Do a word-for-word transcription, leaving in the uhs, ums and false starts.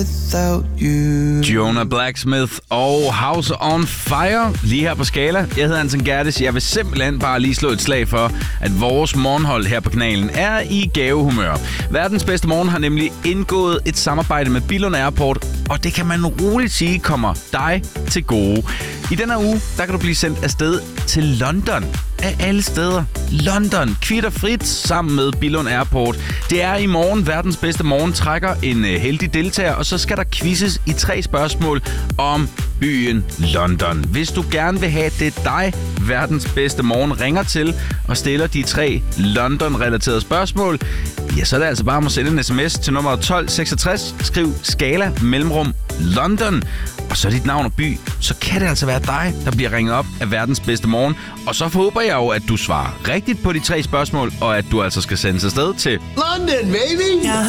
Jonah Blacksmith og House on Fire lige her på Skala. Jeg hedder Anton Gerdes. Jeg vil simpelthen bare lige slå et slag for, at vores morgenhold her på kanalen er i gavehumør. Verdens bedste morgen har nemlig indgået et samarbejde med Billund Airport, og det kan man roligt sige kommer dig til gode. I denne uge, der kan du blive sendt afsted til London. Af alle steder. London. Kvitterfrit sammen med Billund Airport. Det er i morgen. Verdens bedste morgen trækker en heldig deltager, og så skal der quizzes i tre spørgsmål om byen London. Hvis du gerne vil have det dig, verdens bedste morgen ringer til og stiller de tre London-relaterede spørgsmål, ja, så er det altså bare om at sende en sms til nummer tolv seksogtres. Skriv Skala mellemrum London, og så dit navn og by. Så kan det altså være dig, der bliver ringet op af verdens bedste morgen. Og så håber jeg jo, at du svarer rigtigt på de tre spørgsmål, og at du altså skal sendes afsted til London, baby!